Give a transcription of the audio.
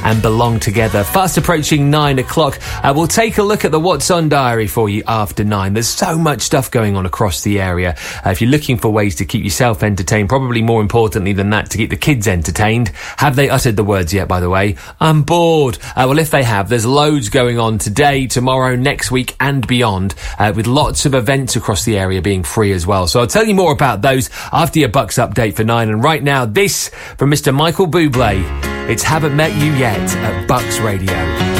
and Belong Together. Fast approaching 9 o'clock. We'll take a look at the What's On diary for you after 9. There's so much stuff going on across the area. If you're looking for ways to keep yourself entertained, probably more importantly than that, to keep the kids entertained. Have they uttered the words yet, by the way? I'm bored. Well, if they have, there's loads going on today, tomorrow, next week and beyond, with lots of events across the area being free as well. So I'll tell you more about those after your Bucks update for 9. And right now, this from Mr. Michael Bublé. It's Haven't Met You Yet at Bucks Radio.